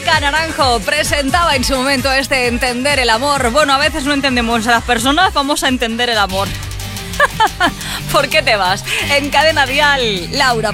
Mónica Naranjo presentaba en su momento este Entender el Amor. Bueno, a veces no entendemos a las personas, vamos a entender el amor. ¿Por qué te vas? En Cadena Dial, Laura